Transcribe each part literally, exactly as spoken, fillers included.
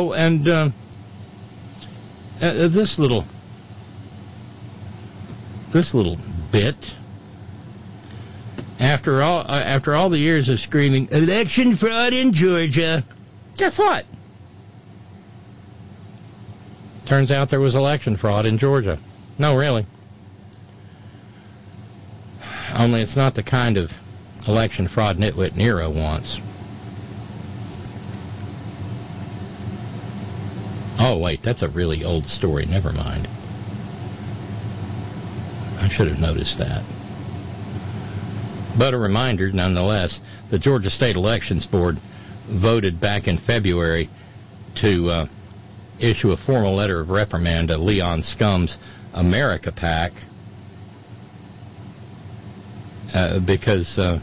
Oh, and uh, uh, this little, this little bit. After all, uh, after all the years of screaming election fraud in Georgia, guess what? Turns out there was election fraud in Georgia. No, really. Only it's not the kind of election fraud nitwit Nero wants. Oh, wait, that's a really old story. Never mind. I should have noticed that. But a reminder, nonetheless, the Georgia State Elections Board voted back in February to uh, issue a formal letter of reprimand to Leon Scum's America PAC uh, because uh,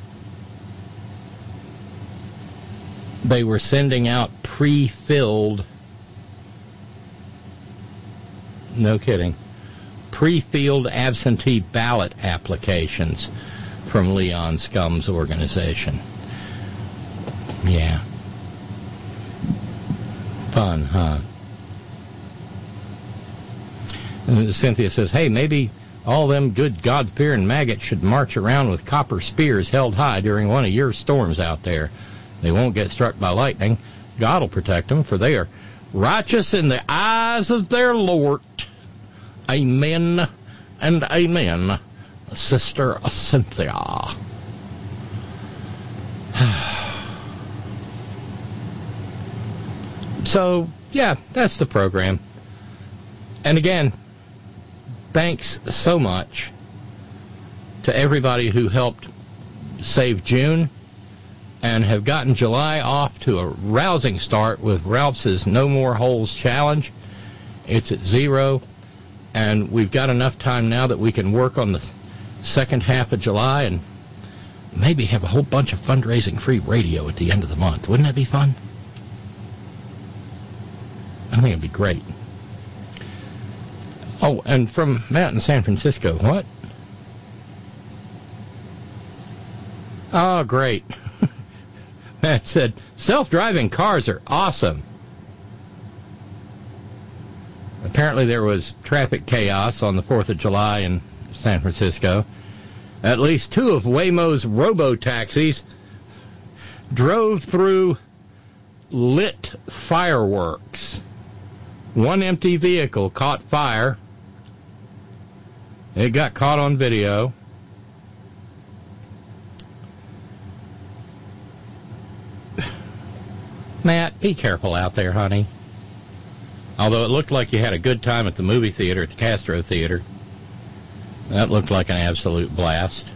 they were sending out pre-filled, no kidding, pre-filled absentee ballot applications from Leon Scum's organization. Yeah. Fun, huh? And Cynthia says, hey, maybe all them good God-fearing maggots should march around with copper spears held high during one of your storms out there. They won't get struck by lightning. God will protect them, for they are righteous in the eyes of their Lord. Amen and amen, Sister Cynthia. So, yeah, that's the program. And again, thanks so much to everybody who helped save June and have gotten July off to a rousing start with Ralph's No More Holes Challenge. It's at zero, and we've got enough time now that we can work on the second half of July and maybe have a whole bunch of fundraising free radio at the end of the month. Wouldn't that be fun? I think it'd be great. Oh, and from Matt in San Francisco, what? Oh, great. Matt said, self-driving cars are awesome. Apparently there was traffic chaos on the fourth of July in San Francisco. At least two of Waymo's robo-taxis drove through lit fireworks. One empty vehicle caught fire. It got caught on video. Matt, be careful out there, honey. Although it looked like you had a good time at the movie theater, at the Castro Theater. That looked like an absolute blast.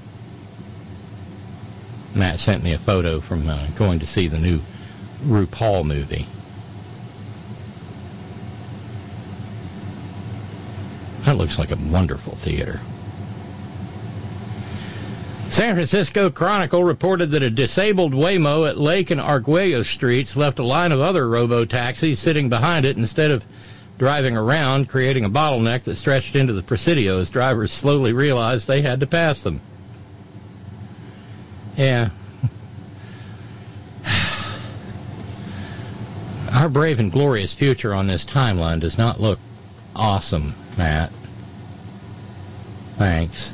Matt sent me a photo from uh, going to see the new RuPaul movie. That looks like a wonderful theater. San Francisco Chronicle reported that a disabled Waymo at Lake and Arguello Streets left a line of other robo-taxis sitting behind it instead of driving around, creating a bottleneck that stretched into the Presidio as drivers slowly realized they had to pass them. Yeah. Our brave and glorious future on this timeline does not look awesome, Matt. Thanks.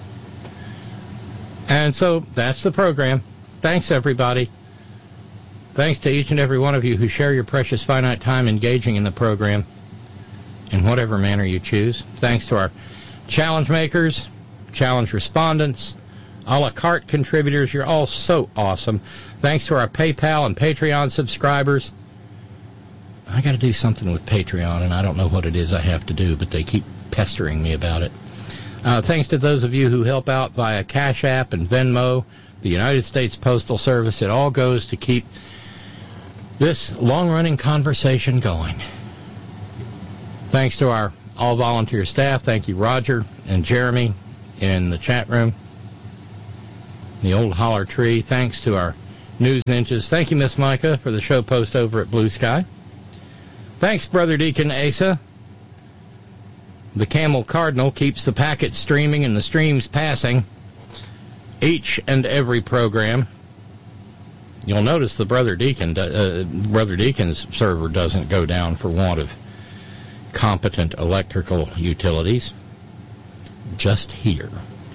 And so that's the program. Thanks, everybody. Thanks to each and every one of you who share your precious finite time engaging in the program in whatever manner you choose. Thanks to our challenge makers, challenge respondents, a la carte contributors. You're all so awesome. Thanks to our PayPal and Patreon subscribers. I got to do something with Patreon, and I don't know what it is I have to do, but they keep pestering me about it. Uh, thanks to those of you who help out via Cash App and Venmo, the United States Postal Service. It all goes to keep this long-running conversation going. Thanks to our all-volunteer staff. Thank you, Roger and Jeremy in the chat room, the old holler tree. Thanks to our news ninjas. Thank you, Miss Micah, for the show post over at Blue Sky. Thanks, Brother Deacon Asa. The Camel Cardinal keeps the packets streaming and the streams passing each and every program. You'll notice the Brother Deacon, uh, Brother Deacon's server doesn't go down for want of competent electrical utilities. Just here.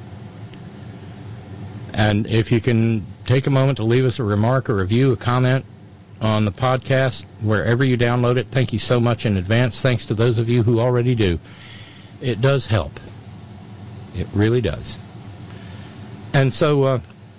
And if you can take a moment to leave us a remark, a review, a comment on the podcast, wherever you download it, thank you so much in advance. Thanks to those of you who already do. It does help. It really does. And so, uh,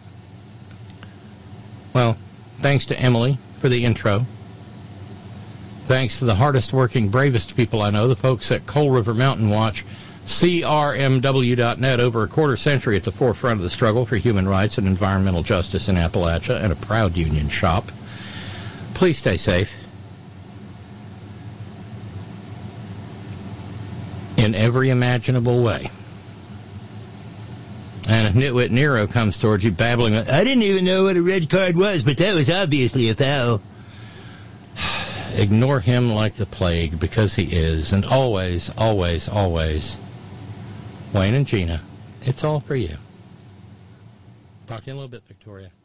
well, thanks to Emily for the intro. Thanks to the hardest working, bravest people I know, the folks at Coal River Mountain Watch, C R M W dot net, over a quarter century at the forefront of the struggle for human rights and environmental justice in Appalachia, and a proud union shop. Please stay safe. In every imaginable way. And if Nitwit Nero comes towards you babbling, I didn't even know what a red card was, but that was obviously a foul. Ignore him like the plague, because he is. And always, always, always, Wayne and Gina, it's all for you. Talk to you in a little bit, Victoria.